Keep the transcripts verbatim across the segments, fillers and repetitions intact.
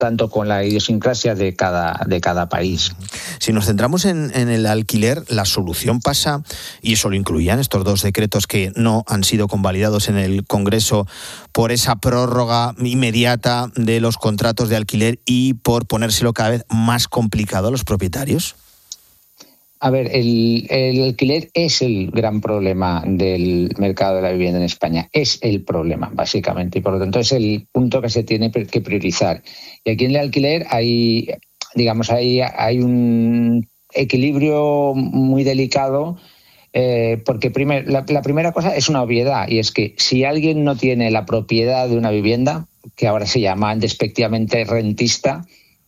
tanto, con la idiosincrasia de cada, de cada país. Si nos centramos en, en el alquiler, la solución pasa, y eso lo incluían estos dos decretos que no han sido convalidados en el Congreso, por esa prórroga inmediata de los contratos de alquiler y por ponérselo cada vez más complicado a los propietarios. A ver, el, el alquiler es el gran problema del mercado de la vivienda en España. Es el problema, básicamente, y por lo tanto es el punto que se tiene que priorizar. Y aquí en el alquiler hay, digamos, hay, hay un equilibrio muy delicado, eh, porque primer, la, la primera cosa es una obviedad, y es que si alguien no tiene la propiedad de una vivienda, que ahora se llama despectivamente rentista,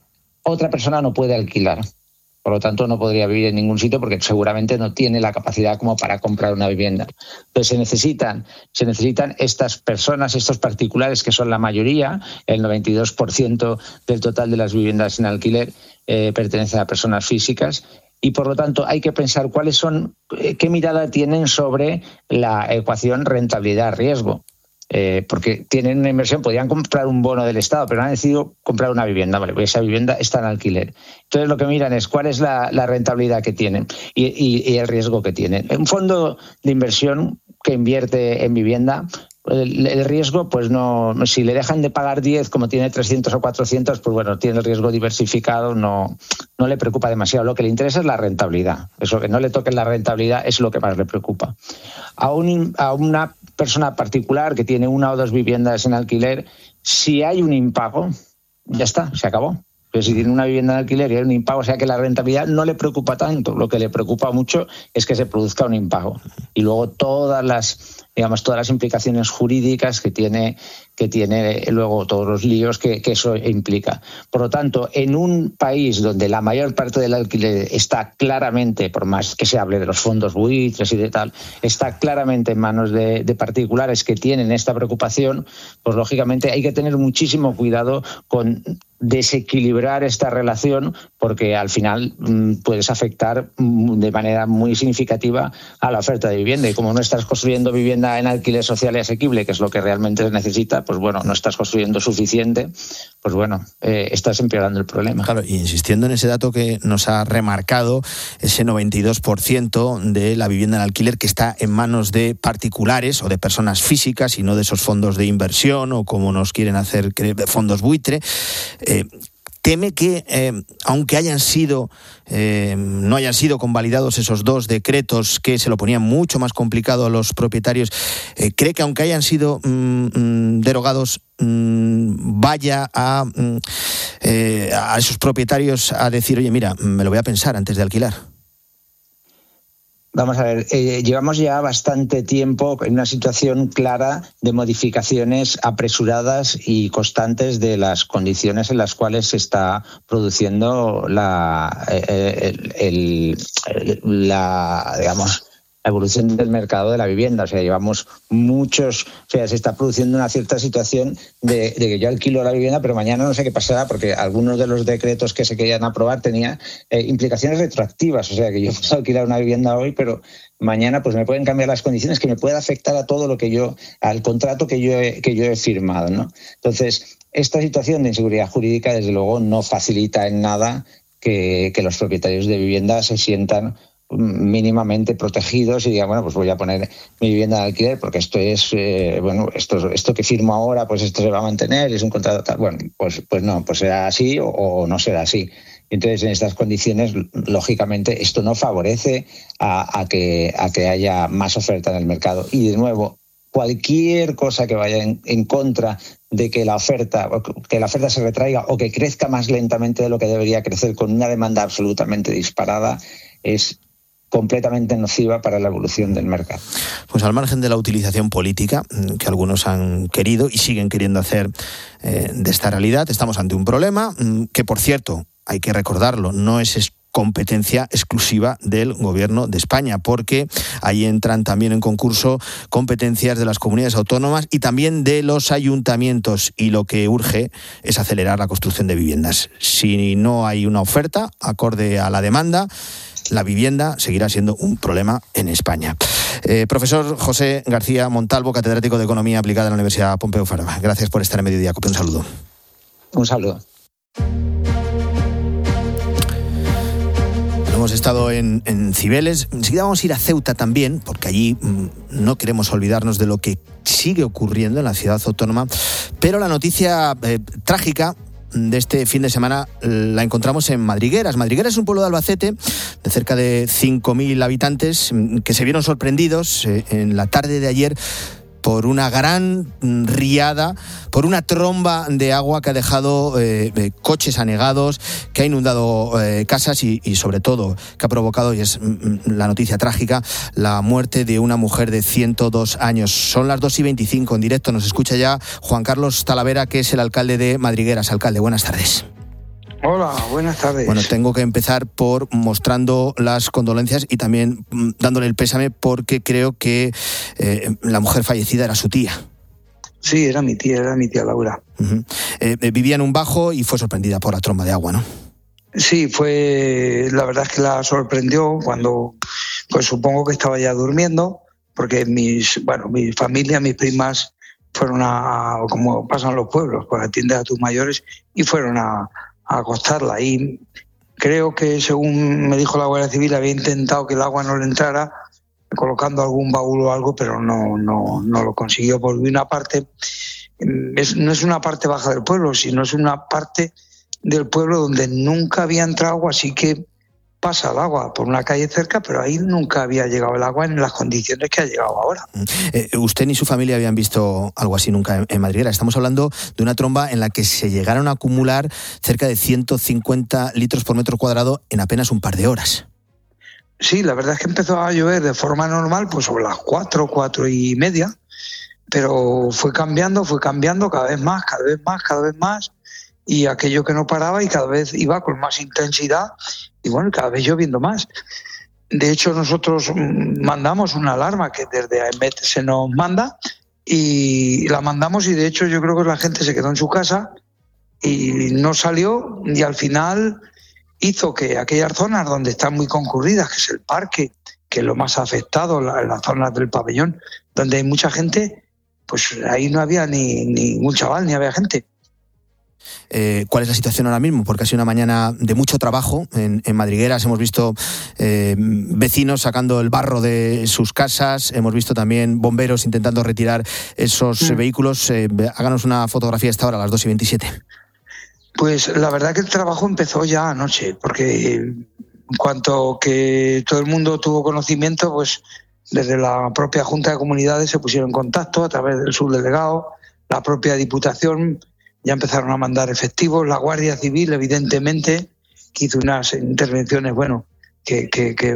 otra persona no puede alquilar. Por lo tanto, no podría vivir en ningún sitio porque seguramente no tiene la capacidad como para comprar una vivienda. Entonces, se necesitan, se necesitan estas personas, estos particulares, que son la mayoría. El noventa y dos por ciento del total de las viviendas en alquiler eh, pertenecen a personas físicas. Y, por lo tanto, hay que pensar cuáles son, qué mirada tienen sobre la ecuación rentabilidad-riesgo. Eh, porque tienen una inversión, podrían comprar un bono del Estado, pero han decidido comprar una vivienda, vale, pues esa vivienda está en alquiler. Entonces lo que miran es cuál es la, la rentabilidad que tienen y, y, y el riesgo que tienen. Un fondo de inversión que invierte en vivienda, el, el riesgo, pues no, si le dejan de pagar diez, como tiene trescientos o cuatrocientos, pues bueno, tiene el riesgo diversificado, no, no le preocupa demasiado. Lo que le interesa es la rentabilidad. Eso, que no le toquen la rentabilidad es lo que más le preocupa. A, un, a una persona particular que tiene una o dos viviendas en alquiler, si hay un impago, ya está, se acabó. Pero si tiene una vivienda en alquiler y hay un impago, o sea que la rentabilidad no le preocupa tanto. Lo que le preocupa mucho es que se produzca un impago. Y luego todas las, digamos, todas las implicaciones jurídicas que tiene, que tiene luego todos los líos que, que eso implica. Por lo tanto, en un país donde la mayor parte del alquiler está claramente, por más que se hable de los fondos buitres y de tal, está claramente en manos de, de particulares que tienen esta preocupación, pues lógicamente hay que tener muchísimo cuidado con desequilibrar esta relación, porque al final mmm, puedes afectar mmm, de manera muy significativa a la oferta de vivienda, y como no estás construyendo vivienda en alquiler social y asequible, que es lo que realmente se necesita, pues bueno, no estás construyendo suficiente, pues bueno, eh, estás empeorando el problema. Claro, y insistiendo en ese dato que nos ha remarcado, ese noventa y dos por ciento de la vivienda en alquiler que está en manos de particulares o de personas físicas y no de esos fondos de inversión o como nos quieren hacer creer, de fondos buitre. Eh, teme que, eh, aunque hayan sido, eh, no hayan sido convalidados esos dos decretos que se lo ponían mucho más complicado a los propietarios, eh, cree que aunque hayan sido mm, derogados, mm, vaya a, mm, eh, a esos propietarios a decir, oye, mira, me lo voy a pensar antes de alquilar. Vamos a ver, eh, llevamos ya bastante tiempo en una situación clara de modificaciones apresuradas y constantes de las condiciones en las cuales se está produciendo la, eh, el, el, la digamos, la evolución del mercado de la vivienda. O sea, llevamos muchos, o sea, se está produciendo una cierta situación de, de que yo alquilo la vivienda, pero mañana no sé qué pasará, porque algunos de los decretos que se querían aprobar tenían eh, implicaciones retroactivas. O sea, que yo puedo alquilar una vivienda hoy, pero mañana pues me pueden cambiar las condiciones que me puede afectar a todo lo que yo, al contrato que yo he, que yo he firmado, ¿no? Entonces, esta situación de inseguridad jurídica, desde luego, no facilita en nada que, que los propietarios de vivienda se sientan mínimamente protegidos y digan, bueno, pues voy a poner mi vivienda de alquiler porque esto es, eh, bueno, esto, esto que firmo ahora, pues esto se va a mantener, es un contrato tal. Bueno, pues, pues no, pues será así o, o no será así. Entonces, en estas condiciones, lógicamente, esto no favorece a, a, que, a que haya más oferta en el mercado. Y, de nuevo, cualquier cosa que vaya en, en contra de que la oferta que la oferta se retraiga o que crezca más lentamente de lo que debería crecer con una demanda absolutamente disparada es completamente nociva para la evolución del mercado. Pues al margen de la utilización política que algunos han querido y siguen queriendo hacer eh, de esta realidad, estamos ante un problema que, por cierto, hay que recordarlo, no es competencia exclusiva del Gobierno de España, porque ahí entran también en concurso competencias de las comunidades autónomas y también de los ayuntamientos, y lo que urge es acelerar la construcción de viviendas. Si no hay una oferta acorde a la demanda, la vivienda seguirá siendo un problema en España. Eh, profesor José García Montalvo, catedrático de Economía Aplicada en la Universidad Pompeu Fabra. Gracias por estar en Mediodía Cope. Un saludo. Un saludo. Hemos estado en, en Cibeles, enseguida vamos a ir a Ceuta también, porque allí mmm, no queremos olvidarnos de lo que sigue ocurriendo en la ciudad autónoma, pero la noticia eh, trágica de este fin de semana la encontramos en Madrigueras. Madrigueras es un pueblo de Albacete de cerca de cinco mil habitantes que se vieron sorprendidos eh, en la tarde de ayer por una gran riada, por una tromba de agua que ha dejado eh, eh, coches anegados, que ha inundado eh, casas y, y sobre todo que ha provocado, y es mm, la noticia trágica, la muerte de una mujer de ciento dos años. Son las dos y veinticinco en directo. Nos escucha ya Juan Carlos Talavera, que es el alcalde de Madrigueras. Alcalde, buenas tardes. Hola, buenas tardes. Bueno, tengo que empezar por mostrando las condolencias y también mm, dándole el pésame, porque creo que eh, la mujer fallecida era su tía. Sí, era mi tía, era mi tía Laura. Uh-huh. Eh, vivía en un bajo y fue sorprendida por la tromba de agua, ¿no? Sí, fue, la verdad es que la sorprendió cuando, pues supongo que estaba ya durmiendo, porque mis, bueno, mi familia, mis primas fueron a, como pasan los pueblos, pues atiende a tus mayores y fueron a a acostarla, y creo que, según me dijo la Guardia Civil, había intentado que el agua no le entrara colocando algún baúl o algo, pero no, no, no lo consiguió, porque una parte es, no es una parte baja del pueblo, sino es una parte del pueblo donde nunca había entrado agua, así que pasa el agua por una calle cerca, pero ahí nunca había llegado el agua en las condiciones que ha llegado ahora. Eh, usted ni su familia habían visto algo así nunca en, en Madrigueras. Estamos hablando de una tromba en la que se llegaron a acumular cerca de ciento cincuenta litros por metro cuadrado en apenas un par de horas. Sí, la verdad es que empezó a llover de forma normal, pues sobre las cuatro, cuatro y media, pero fue cambiando, fue cambiando cada vez más, cada vez más, cada vez más, y aquello que no paraba y cada vez iba con más intensidad y bueno, cada vez lloviendo más. De hecho, nosotros mandamos una alarma que desde AEMET se nos manda y la mandamos, y de hecho yo creo que la gente se quedó en su casa y no salió, y al final hizo que aquellas zonas donde están muy concurridas, que es el parque, que es lo más afectado, la, las zonas del pabellón, donde hay mucha gente, pues ahí no había ni ningún chaval, ni había gente. Eh, ¿Cuál es la situación ahora mismo? Porque ha sido una mañana de mucho trabajo en, en Madrigueras. Hemos visto eh, vecinos sacando el barro de sus casas, hemos visto también bomberos intentando retirar esos mm. vehículos. Eh, háganos una fotografía a esta hora, a las dos y veintisiete. Pues la verdad que el trabajo empezó ya anoche, porque en cuanto que todo el mundo tuvo conocimiento, pues desde la propia Junta de Comunidades se pusieron en contacto a través del subdelegado, la propia Diputación. Ya empezaron a mandar efectivos, la Guardia Civil, evidentemente, que hizo unas intervenciones, bueno, que, que, que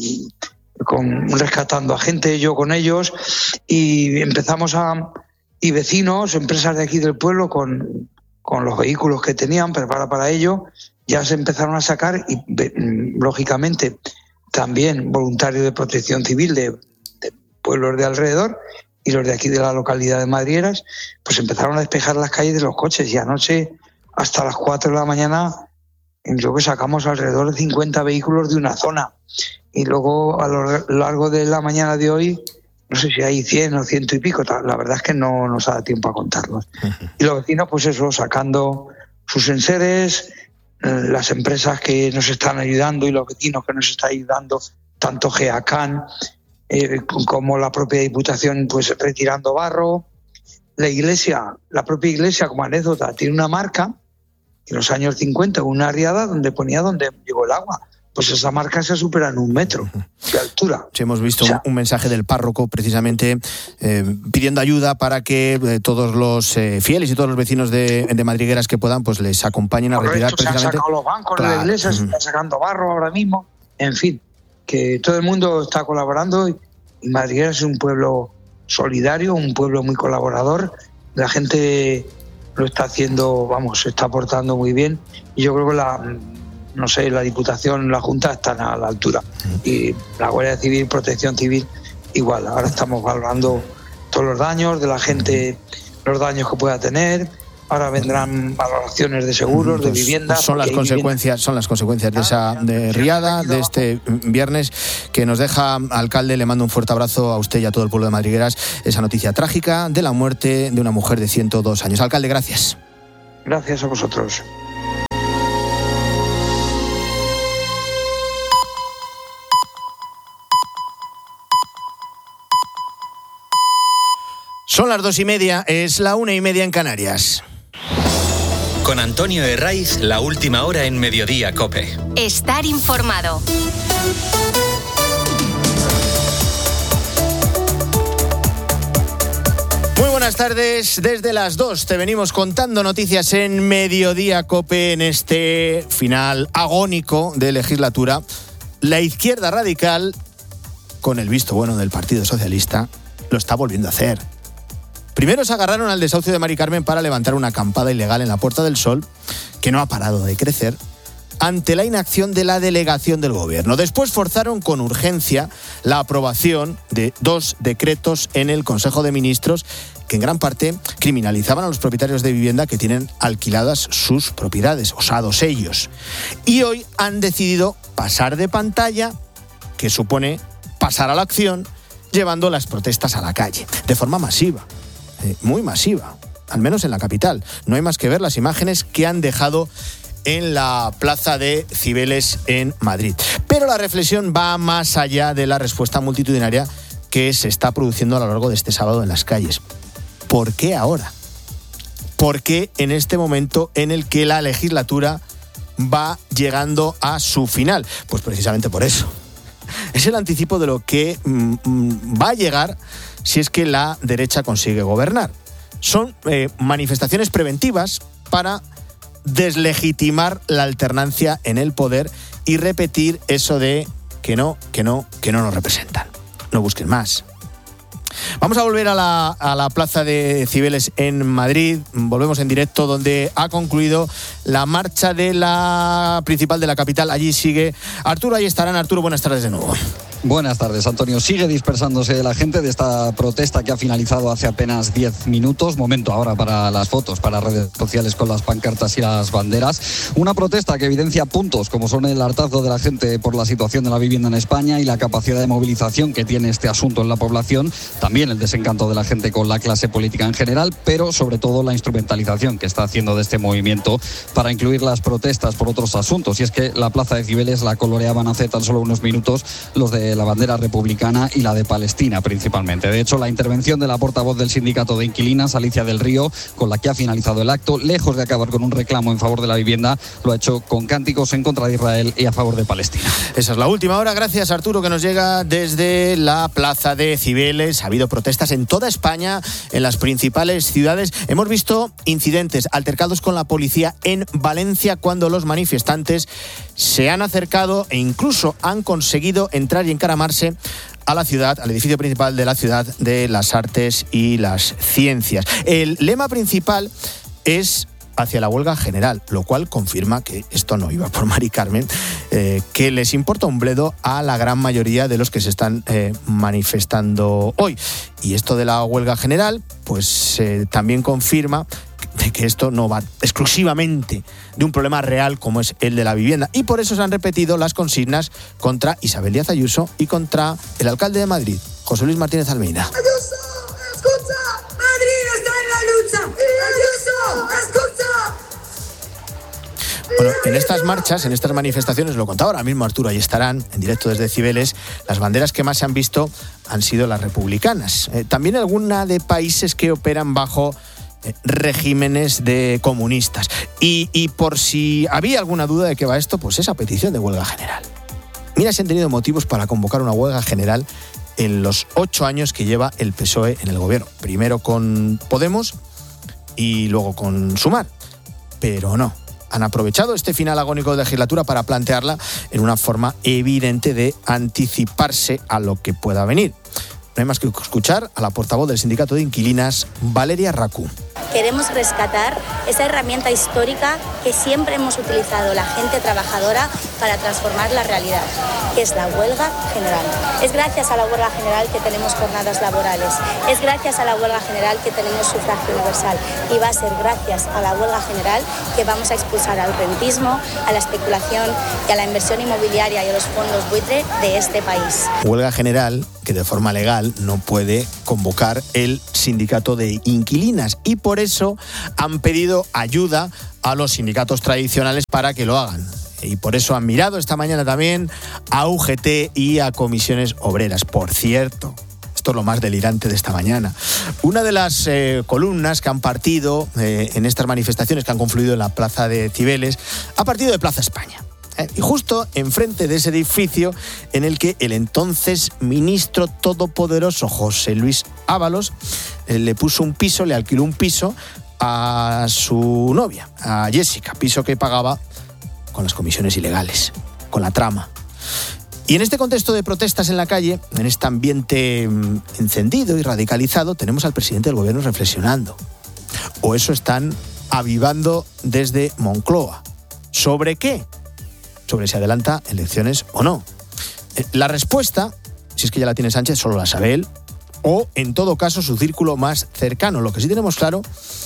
con rescatando a gente, yo con ellos, y empezamos a, y vecinos, empresas de aquí del pueblo, con, con los vehículos que tenían preparados para ello, ya se empezaron a sacar, y lógicamente también voluntarios de protección civil de, de pueblos de alrededor, y los de aquí de la localidad de Madrigueras, pues empezaron a despejar las calles de los coches, y anoche hasta las cuatro de la mañana creo que sacamos alrededor de cincuenta vehículos de una zona, y luego a lo largo de la mañana de hoy no sé si hay cien o ciento y pico, la verdad es que no nos da tiempo a contarlos. Uh-huh. Y los vecinos, pues eso, sacando sus enseres, las empresas que nos están ayudando y los vecinos que nos están ayudando, tanto GEACAN Eh, como la propia Diputación, pues retirando barro. La iglesia, la propia iglesia, como anécdota, tiene una marca en los años cincuenta, una riada donde ponía donde llegó el agua. Pues esa marca se supera en un metro de altura. Sí, hemos visto o sea, un, un mensaje del párroco precisamente eh, pidiendo ayuda para que eh, todos los eh, fieles y todos los vecinos de, de Madrigueras que puedan, pues les acompañen a correcto, retirar precisamente. Se han sacado los bancos claro. de la iglesia, uh-huh. se está sacando barro ahora mismo, en fin, que todo el mundo está colaborando, y Madrigueras es un pueblo solidario, un pueblo muy colaborador. La gente lo está haciendo, vamos, se está aportando muy bien, y yo creo que la, no sé, la Diputación, la Junta están a la altura, y la Guardia Civil, Protección Civil igual. Ahora estamos valorando todos los daños de la gente, los daños que pueda tener. Ahora vendrán valoraciones de seguros, de viviendas. Son las consecuencias, viviendas. son las consecuencias de esa de riada de este viernes que nos deja. Alcalde, le mando un fuerte abrazo a usted y a todo el pueblo de Madrigueras. Esa noticia trágica de la muerte de una mujer de ciento dos años. Alcalde, gracias. Gracias a vosotros. Son las dos y media, es la una y media en Canarias. Con Antonio Herraiz, la última hora en Mediodía COPE. Estar informado. Muy buenas tardes, desde las dos te venimos contando noticias en Mediodía COPE en este final agónico de legislatura. La izquierda radical, con el visto bueno del Partido Socialista, lo está volviendo a hacer. Primero se agarraron al desahucio de Mari Carmen para levantar una acampada ilegal en la Puerta del Sol, que no ha parado de crecer, ante la inacción de la delegación del Gobierno. Después forzaron con urgencia la aprobación de dos decretos en el Consejo de Ministros que en gran parte criminalizaban a los propietarios de vivienda que tienen alquiladas sus propiedades, osados ellos. Y hoy han decidido pasar de pantalla, que supone pasar a la acción, llevando las protestas a la calle, de forma masiva, eh, muy masiva, al menos en la capital. No hay más que ver las imágenes que han dejado en la plaza de Cibeles en Madrid. Pero la reflexión va más allá de la respuesta multitudinaria que se está produciendo a lo largo de este sábado en las calles. ¿Por qué ahora? ¿Por qué en este momento en el que la legislatura va llegando a su final? Pues precisamente por eso. Es el anticipo de lo que mm, va a llegar si es que la derecha consigue gobernar. Son eh, manifestaciones preventivas para deslegitimar la alternancia en el poder y repetir eso de que no, que no, que no nos representan. No busquen más. Vamos a volver a la, a la plaza de Cibeles en Madrid. Volvemos en directo donde ha concluido la marcha de la principal de la capital. Allí sigue Arturo, ahí estarán. Arturo, buenas tardes de nuevo. Buenas tardes, Antonio. Sigue dispersándose la gente de esta protesta que ha finalizado hace apenas diez minutos. Momento ahora para las fotos, para redes sociales con las pancartas y las banderas. Una protesta que evidencia puntos como son el hartazgo de la gente por la situación de la vivienda en España y la capacidad de movilización que tiene este asunto en la población. También el desencanto de la gente con la clase política en general, pero sobre todo la instrumentalización que está haciendo de este movimiento para incluir las protestas por otros asuntos. Y es que la plaza de Cibeles la coloreaban hace tan solo unos minutos los de la bandera republicana y la de Palestina principalmente. De hecho, la intervención de la portavoz del sindicato de inquilinas, Alicia del Río, con la que ha finalizado el acto, lejos de acabar con un reclamo en favor de la vivienda, lo ha hecho con cánticos en contra de Israel y a favor de Palestina. Esa es la última hora. Gracias, Arturo, que nos llega desde la plaza de Cibeles. Ha habido protestas en toda España, en las principales ciudades. Hemos visto incidentes, altercados con la policía en Valencia, cuando los manifestantes se han acercado e incluso han conseguido entrar y encaramarse a la ciudad, al edificio principal de la Ciudad de las Artes y las Ciencias. El lema principal es hacia la huelga general, lo cual confirma que esto no iba por Mari Carmen, eh, que les importa un bledo a la gran mayoría de los que se están eh, manifestando hoy. Y esto de la huelga general, pues eh, también confirma de que esto no va exclusivamente de un problema real como es el de la vivienda. Y por eso se han repetido las consignas contra Isabel Díaz Ayuso y contra el alcalde de Madrid, José Luis Martínez Almeida. Ayuso, escucha, Madrid está en la lucha. Ayuso, escucha. Bueno, en estas marchas, en estas manifestaciones, lo contaba ahora mismo Arturo, ahí estarán, en directo desde Cibeles, las banderas que más se han visto han sido las republicanas. Eh, también alguna de países que operan bajo eh, regímenes de comunistas. Y, y por si había alguna duda de qué va esto, pues esa petición de huelga general. Mira si han tenido motivos para convocar una huelga general en los ocho años que lleva el P S O E en el gobierno. Primero con Podemos y luego con Sumar. Pero no. Han aprovechado este final agónico de legislatura para plantearla en una forma evidente de anticiparse a lo que pueda venir. No hay más que escuchar a la portavoz del sindicato de inquilinas, Valeria Racú. Queremos rescatar esa herramienta histórica que siempre hemos utilizado la gente trabajadora para transformar la realidad, que es la huelga general. Es gracias a la huelga general que tenemos jornadas laborales, es gracias a la huelga general que tenemos sufragio universal y va a ser gracias a la huelga general que vamos a expulsar al rentismo, a la especulación y a la inversión inmobiliaria y a los fondos buitre de este país. Huelga general que de forma legal no puede convocar el sindicato de inquilinas y por eso han pedido ayuda a los sindicatos tradicionales para que lo hagan. Y por eso han mirado esta mañana también a U G T y a comisiones obreras. Por cierto, Esto es lo más delirante de esta mañana. Una de las eh, columnas que han partido eh, en estas manifestaciones que han confluido en la Plaza de Cibeles ha partido de Plaza España. Eh, y justo enfrente de ese edificio en el que el entonces ministro todopoderoso José Luis Ábalos eh, le puso un piso, le alquiló un piso a su novia, a Jessica, piso que pagaba con las comisiones ilegales, con la trama. Y en este contexto de protestas en la calle, en este ambiente encendido y radicalizado, tenemos al presidente del gobierno reflexionando. O eso están avivando desde Moncloa. ¿Sobre qué? Sobre si adelanta elecciones o no. La respuesta, si es que ya la tiene Sánchez, solo la sabe él, o en todo caso su círculo más cercano. Lo que sí tenemos claro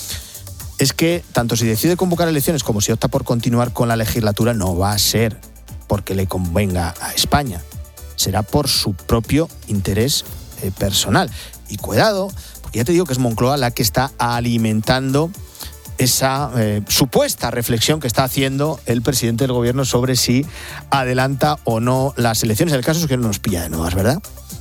es que tanto si decide convocar elecciones como si opta por continuar con la legislatura, no va a ser porque le convenga a España. Será por su propio interés eh, personal. Y cuidado, porque ya te digo que es Moncloa la que está alimentando esa eh, supuesta reflexión que está haciendo el presidente del gobierno sobre si adelanta o no las elecciones. El caso es que no nos pilla de nuevas, ¿verdad?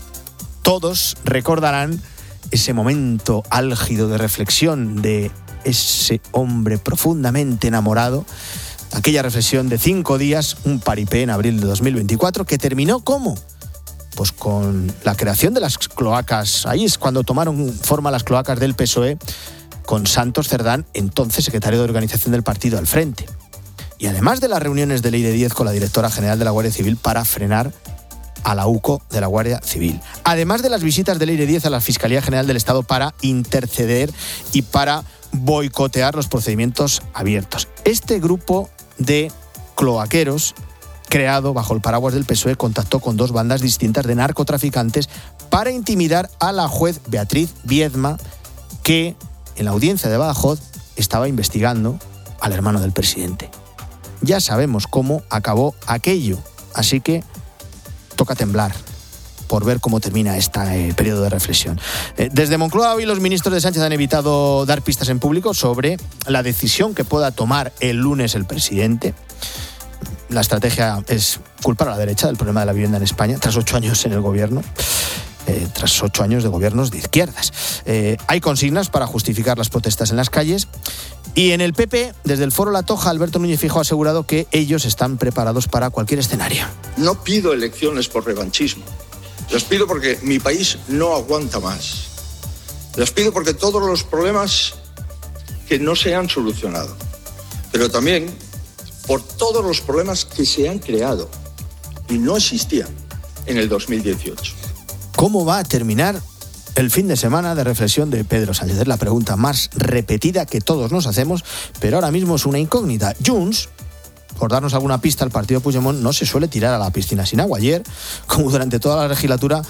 Todos recordarán ese momento álgido de reflexión de ese hombre profundamente enamorado. Aquella reflexión de cinco días, un paripé en abril de dos mil veinticuatro, que terminó ¿cómo? Pues con la creación de las cloacas. Ahí es cuando tomaron forma las cloacas del P S O E, con Santos Cerdán, entonces secretario de organización del partido, al frente. Y además de las reuniones de Ley de diez con la directora general de la Guardia Civil para frenar a la UCO de la Guardia Civil. Además de las visitas de Ley de diez a la Fiscalía General del Estado para interceder y para boicotear los procedimientos abiertos. Este grupo de cloaqueros, creado bajo el paraguas del P S O E, contactó con dos bandas distintas de narcotraficantes para intimidar a la juez Beatriz Viedma, que en la audiencia de Badajoz estaba investigando al hermano del presidente. Ya sabemos cómo acabó aquello, así que toca temblar por ver cómo termina este eh, periodo de reflexión. Eh, desde Moncloa hoy los ministros de Sánchez han evitado dar pistas en público sobre la decisión que pueda tomar el lunes el presidente. La estrategia es culpar a la derecha del problema de la vivienda en España, tras ocho años en el gobierno, eh, tras ocho años de gobiernos de izquierdas. Eh, hay consignas para justificar las protestas en las calles. Y en el P P, desde el Foro La Toja, Alberto Núñez Feijóo ha asegurado que ellos están preparados para cualquier escenario. No pido elecciones por revanchismo. Las pido porque mi país no aguanta más. Las pido porque todos los problemas que no se han solucionado, pero también por todos los problemas que se han creado y no existían en el dos mil dieciocho. ¿Cómo va a terminar el fin de semana de reflexión de Pedro Sánchez? Es la pregunta más repetida que todos nos hacemos, pero ahora mismo es una incógnita. Junts, por darnos alguna pista, el partido Puigdemont no se suele tirar a la piscina sin agua. Ayer, como durante toda la legislatura,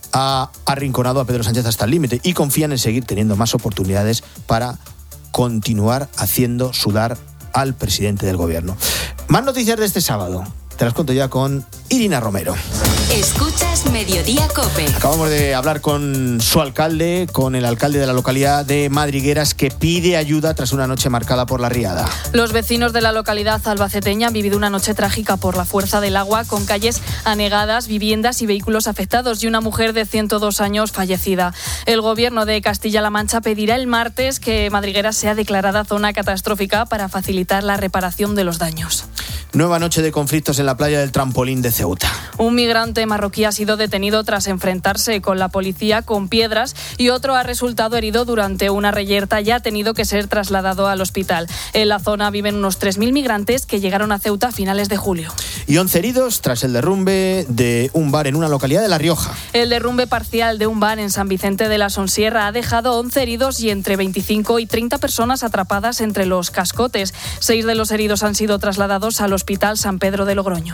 ha arrinconado a Pedro Sánchez hasta el límite y confían en seguir teniendo más oportunidades para continuar haciendo sudar al presidente del gobierno. Más noticias de este sábado. Te las cuento ya con Irina Romero. Escuchas Mediodía COPE. Acabamos de hablar con su alcalde, con el alcalde de la localidad de Madrigueras, que pide ayuda tras una noche marcada por la riada. Los vecinos de la localidad albaceteña han vivido una noche trágica por la fuerza del agua, con calles anegadas, viviendas y vehículos afectados y una mujer de ciento dos años fallecida. El gobierno de Castilla-La Mancha pedirá el martes que Madrigueras sea declarada zona catastrófica para facilitar la reparación de los daños. Nueva noche de conflictos en la playa del Trampolín de Ceuta. Un migrante marroquí ha sido detenido tras enfrentarse con la policía con piedras y otro ha resultado herido durante una reyerta y ha tenido que ser trasladado al hospital. En la zona viven unos tres mil migrantes que llegaron a Ceuta a finales de julio. Y once heridos tras el derrumbe de un bar en una localidad de La Rioja. El derrumbe parcial de un bar en San Vicente de la Sonsierra ha dejado once heridos y entre veinticinco y treinta personas atrapadas entre los cascotes. Seis de los heridos han sido trasladados al Hospital San Pedro de Logroño.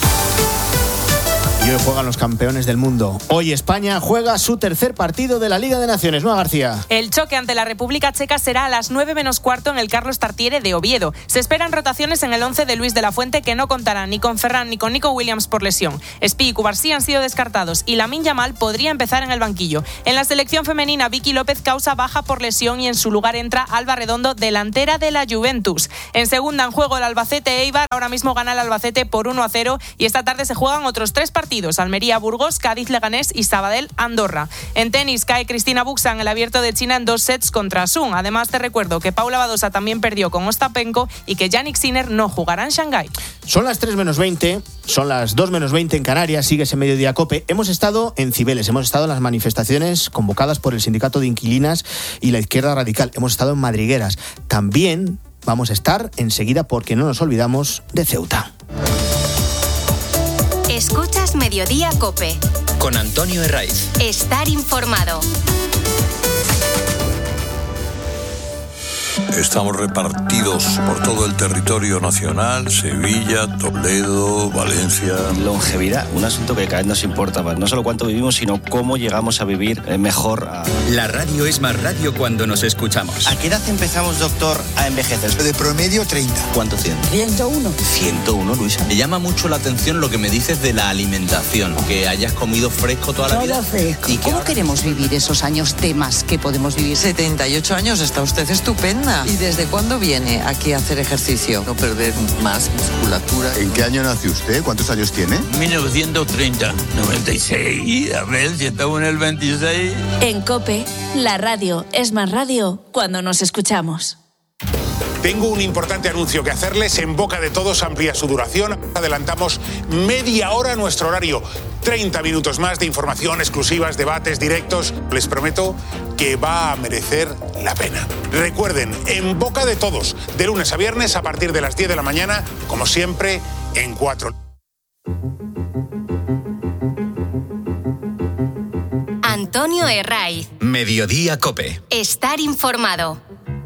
Y hoy juegan los campeones del mundo. Hoy España juega su tercer partido de la Liga de Naciones. ¿No, García? El choque ante la República Checa será a las nueve menos cuarto en el Carlos Tartiere de Oviedo. Se esperan rotaciones en el once de Luis de la Fuente, que no contará ni con Ferran ni con Nico Williams por lesión. Spi y Cubarsí han sido descartados y Lamine Yamal podría empezar en el banquillo. En la selección femenina, Vicky López causa baja por lesión y en su lugar entra Alba Redondo, delantera de la Juventus. En segunda en juego el Albacete Eibar. Ahora mismo gana el Albacete por uno a cero y esta tarde se juegan otros tres partidos partidos: Almería-Burgos, Cádiz-Leganés y Sabadell-Andorra. En tenis cae Cristina Buxa en el Abierto de China en dos sets contra Sun. Además te recuerdo que Paula Badosa también perdió con Ostapenko y que Jannik Sinner no jugará en Shanghái. Son las tres menos veinte, son las dos menos veinte en Canarias, sigues en Mediodía COPE. Hemos estado en Cibeles, hemos estado en las manifestaciones convocadas por el Sindicato de Inquilinas y la Izquierda Radical, hemos estado en Madrigueras. También vamos a estar enseguida, porque no nos olvidamos, de Ceuta. Escuchas Mediodía COPE. Con Antonio Herraiz. Estar informado. Estamos repartidos por todo el territorio nacional: Sevilla, Toledo, Valencia. Longevidad, un asunto que cada vez nos importa más. No solo cuánto vivimos, sino cómo llegamos a vivir mejor. A... La radio es más radio cuando nos escuchamos. ¿A qué edad empezamos, doctor, a envejecer? De promedio, treinta. ¿Cuánto tiene? ciento uno. ciento uno, Luisa. Me llama mucho la atención lo que me dices de la alimentación, que hayas comido fresco toda la Todo vida. fresco. ¿Y que ¿Cómo ahora... queremos vivir esos años de más que podemos vivir? setenta y ocho años, está usted estupenda. ¿Y desde cuándo viene aquí a hacer ejercicio? No perder más musculatura. ¿En qué año nació usted? ¿Cuántos años tiene? mil novecientos treinta. noventa y seis. A ver si estamos en el veintiséis. En COPE, la radio es más radio cuando nos escuchamos. Tengo un importante anuncio que hacerles. En boca de todos amplía su duración. Adelantamos media hora nuestro horario. treinta minutos más de información, exclusivas, debates, directos. Les prometo que va a merecer la pena. Recuerden, en boca de todos, de lunes a viernes a partir de las diez de la mañana, como siempre, en cuatro. Antonio Herraiz. Mediodía COPE. Estar informado.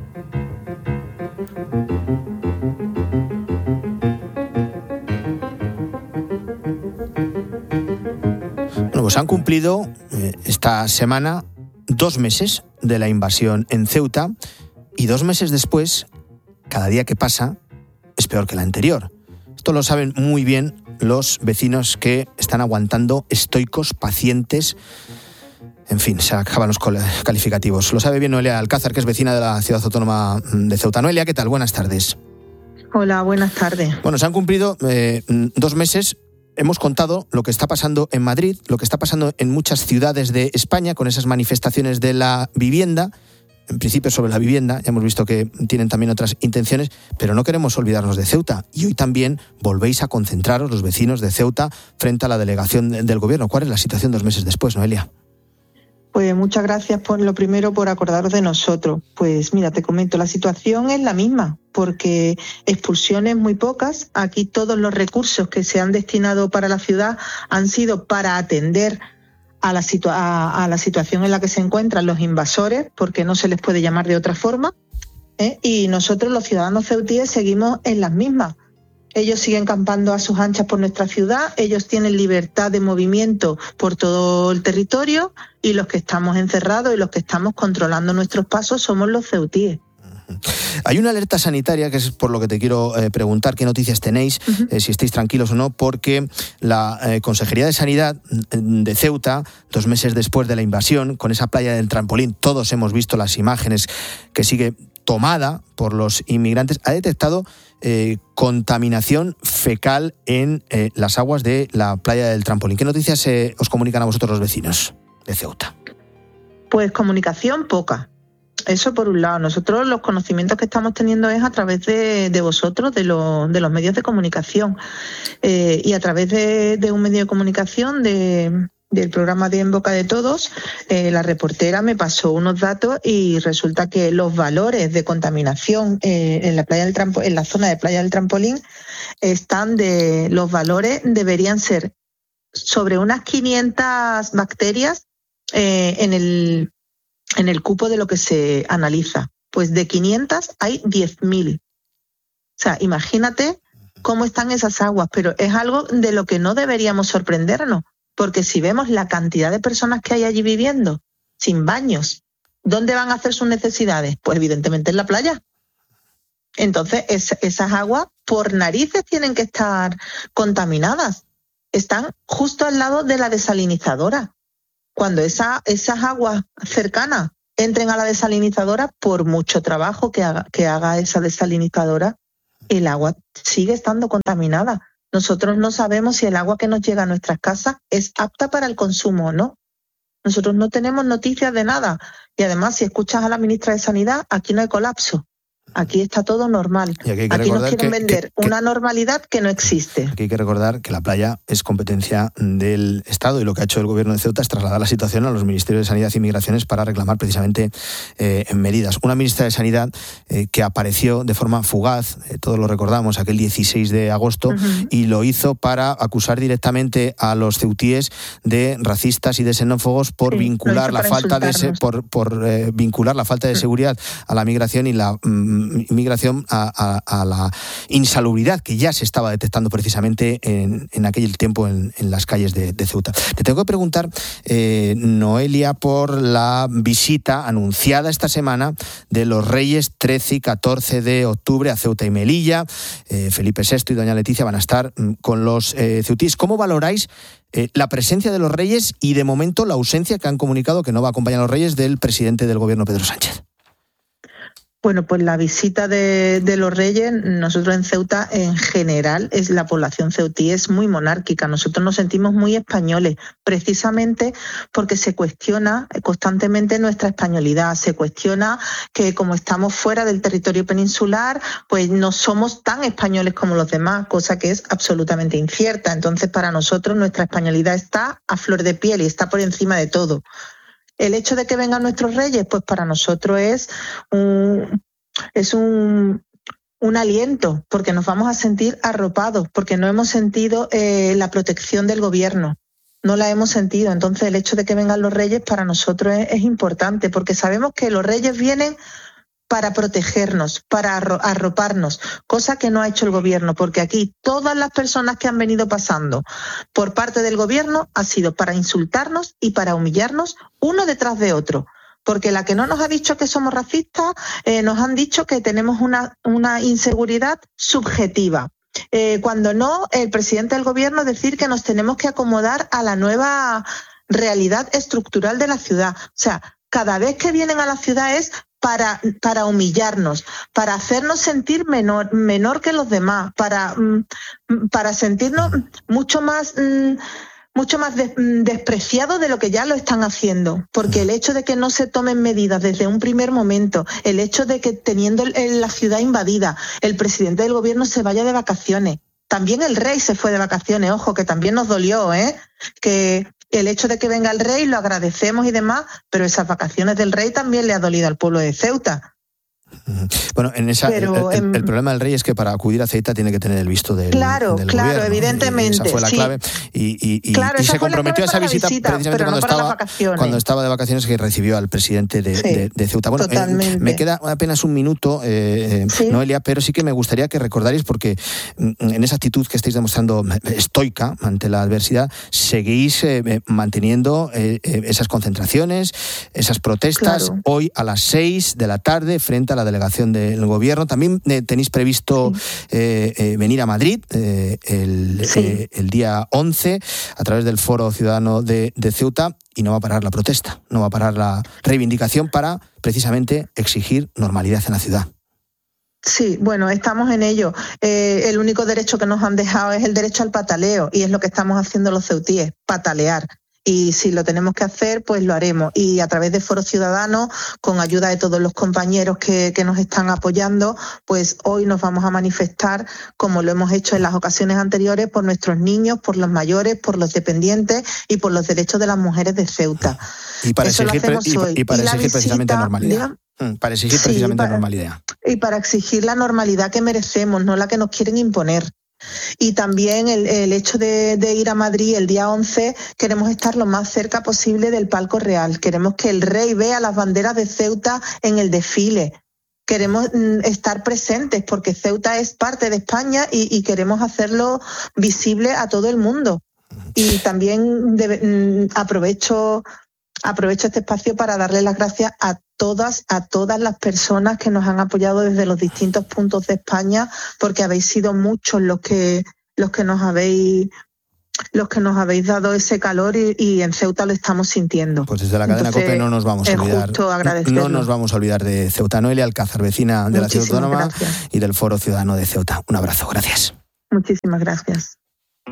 Bueno, pues han cumplido eh, esta semana dos meses de la invasión en Ceuta, y dos meses después, cada día que pasa es peor que el anterior. Esto lo saben muy bien los vecinos que están aguantando, estoicos, pacientes. En fin, se acaban los calificativos. Lo sabe bien Noelia Alcázar, que es vecina de la Ciudad Autónoma de Ceuta. Noelia, ¿qué tal? Buenas tardes. Hola, buenas tardes. Bueno, se han cumplido eh, dos meses. Hemos contado lo que está pasando en Madrid, lo que está pasando en muchas ciudades de España con esas manifestaciones de la vivienda. En principio sobre la vivienda, ya hemos visto que tienen también otras intenciones, pero no queremos olvidarnos de Ceuta. Y hoy también volvéis a concentraros los vecinos de Ceuta frente a la delegación del gobierno. ¿Cuál es la situación dos meses después, Noelia? Pues muchas gracias por lo primero por acordaros de nosotros. Pues mira, te comento, la situación es la misma, porque expulsiones muy pocas. Aquí todos los recursos que se han destinado para la ciudad han sido para atender a la, situa- a, a la situación en la que se encuentran los invasores, porque no se les puede llamar de otra forma, ¿eh? Y nosotros, los ciudadanos ceutíes, seguimos en las mismas. Ellos siguen campando a sus anchas por nuestra ciudad, ellos tienen libertad de movimiento por todo el territorio, y los que estamos encerrados y los que estamos controlando nuestros pasos somos los ceutíes. Hay una alerta sanitaria, que es por lo que te quiero eh, preguntar qué noticias tenéis, uh-huh. eh, si estáis tranquilos o no, porque la eh, Consejería de Sanidad de Ceuta, dos meses después de la invasión, con esa playa del trampolín, todos hemos visto las imágenes que sigue tomada por los inmigrantes, ha detectado eh, contaminación fecal en eh, las aguas de la playa del trampolín. ¿Qué noticias eh, os comunican a vosotros los vecinos de Ceuta? Pues comunicación poca. Eso por un lado. Nosotros los conocimientos que estamos teniendo es a través de, de vosotros, de, lo, de los medios de comunicación. Eh, y a través de, de un medio de comunicación, de, del programa de En Boca de Todos, eh, la reportera me pasó unos datos y resulta que los valores de contaminación eh, en la playa del Trampo, en la zona de Playa del Trampolín están de... Los valores deberían ser sobre unas quinientas bacterias eh, en el... en el cupo de lo que se analiza. Pues de quinientas hay diez mil. O sea, imagínate cómo están esas aguas, pero es algo de lo que no deberíamos sorprendernos, porque si vemos la cantidad de personas que hay allí viviendo, sin baños, ¿dónde van a hacer sus necesidades? Pues evidentemente en la playa. Entonces, es, esas aguas por narices tienen que estar contaminadas. Están justo al lado de la desalinizadora. Cuando esa, esas aguas cercanas entren a la desalinizadora, por mucho trabajo que haga, que haga esa desalinizadora, el agua sigue estando contaminada. Nosotros no sabemos si el agua que nos llega a nuestras casas es apta para el consumo o no. Nosotros no tenemos noticias de nada. Y además, si escuchas a la ministra de Sanidad, aquí no hay colapso. Aquí está todo normal. Aquí, hay que aquí nos quieren que, vender que, una normalidad que no existe. Aquí hay que recordar que la playa es competencia del Estado y lo que ha hecho el gobierno de Ceuta es trasladar la situación a los ministerios de Sanidad y Migraciones para reclamar precisamente eh, medidas. Una ministra de Sanidad eh, que apareció de forma fugaz, eh, todos lo recordamos, aquel dieciséis de agosto, uh-huh. y lo hizo para acusar directamente a los ceutíes de racistas y de xenófobos por sí, vincular la falta de se, por, por eh, vincular la falta de seguridad a la migración y la mm, migración a, a, a la insalubridad que ya se estaba detectando precisamente en, en aquel tiempo en, en las calles de, de Ceuta. Te tengo que preguntar, eh, Noelia, por la visita anunciada esta semana de los Reyes trece y catorce de octubre a Ceuta y Melilla. Eh, Felipe sexto y doña Leticia van a estar con los eh, ceutíes. ¿Cómo valoráis eh, la presencia de los Reyes y, de momento, la ausencia que han comunicado que no va a acompañar a los Reyes del presidente del gobierno, Pedro Sánchez? Bueno, pues la visita de, de los Reyes, nosotros en Ceuta en general, es la población ceutí es muy monárquica. Nosotros nos sentimos muy españoles, precisamente porque se cuestiona constantemente nuestra españolidad, se cuestiona que como estamos fuera del territorio peninsular, pues no somos tan españoles como los demás, cosa que es absolutamente incierta. Entonces, para nosotros nuestra españolidad está a flor de piel y está por encima de todo. El hecho de que vengan nuestros reyes, pues para nosotros es un, es un, un aliento, porque nos vamos a sentir arropados, porque no hemos sentido eh, la protección del gobierno, no la hemos sentido. Entonces el hecho de que vengan los reyes para nosotros es, es importante, porque sabemos que los reyes vienen para protegernos, para arroparnos, cosa que no ha hecho el gobierno, porque aquí todas las personas que han venido pasando por parte del gobierno ha sido para insultarnos y para humillarnos uno detrás de otro. Porque la que no nos ha dicho que somos racistas, eh, nos han dicho que tenemos una, una inseguridad subjetiva. Eh, cuando no, el presidente del gobierno decir que nos tenemos que acomodar a la nueva realidad estructural de la ciudad. O sea, cada vez que vienen a la ciudad es para, para humillarnos, para hacernos sentir menor, menor que los demás, para, para sentirnos mucho más, mucho más de, despreciados de lo que ya lo están haciendo. Porque el hecho de que no se tomen medidas desde un primer momento, el hecho de que teniendo la ciudad invadida, el presidente del gobierno se vaya de vacaciones. También el rey se fue de vacaciones, ojo, que también nos dolió, ¿eh? Que el hecho de que venga el rey lo agradecemos y demás, pero esas vacaciones del rey también le ha dolido al pueblo de Ceuta. Bueno, en esa, Pero, el, el, el problema del rey es que para acudir a Ceuta tiene que tener el visto del, claro, del claro, gobierno. Evidentemente. Esa fue la sí. clave. Y, y, y, claro, y se comprometió a esa visita, visita precisamente cuando, no estaba, cuando estaba de vacaciones, que recibió al presidente de, sí, de, de Ceuta. Bueno, eh, me queda apenas un minuto, eh, ¿sí? Noelia, pero sí que me gustaría que recordarais, porque en esa actitud que estáis demostrando estoica ante la adversidad, seguís eh, manteniendo eh, esas concentraciones, esas protestas, claro. Hoy a las seis de la tarde frente a la delegación de el gobierno. También eh, tenéis previsto sí. eh, eh, venir a Madrid eh, el, sí. eh, el día once a través del Foro Ciudadano de, de Ceuta, y no va a parar la protesta, no va a parar la reivindicación para precisamente exigir normalidad en la ciudad. Sí, bueno, estamos en ello. Eh, el único derecho que nos han dejado es el derecho al pataleo, y es lo que estamos haciendo los ceutíes, patalear. Y si lo tenemos que hacer, pues lo haremos. Y a través de Foro Ciudadano, con ayuda de todos los compañeros que, que nos están apoyando, pues hoy nos vamos a manifestar, como lo hemos hecho en las ocasiones anteriores, por nuestros niños, por los mayores, por los dependientes y por los derechos de las mujeres de Ceuta. Y para Eso exigir, lo hacemos y, hoy. Y para y exigir visita, precisamente normalidad. Digamos, para exigir precisamente sí, para, normalidad. Y para exigir la normalidad que merecemos, no la que nos quieren imponer. Y también el, el hecho de, de ir a Madrid el día once, queremos estar lo más cerca posible del palco real. Queremos que el rey vea las banderas de Ceuta en el desfile. Queremos mm, estar presentes porque Ceuta es parte de España y, y queremos hacerlo visible a todo el mundo. Y también de, mm, aprovecho... Aprovecho este espacio para darle las gracias a todas, a todas las personas que nos han apoyado desde los distintos puntos de España, porque habéis sido muchos los que, los que nos habéis, los que nos habéis dado ese calor y, y en Ceuta lo estamos sintiendo. Pues desde la cadena Entonces, COPE no nos vamos a olvidar. No nos vamos a olvidar de Ceuta. Noelia Alcázar, vecina de Muchísimas la Ciudad Autónoma gracias. Y del Foro Ciudadano de Ceuta. Un abrazo, gracias. Muchísimas gracias.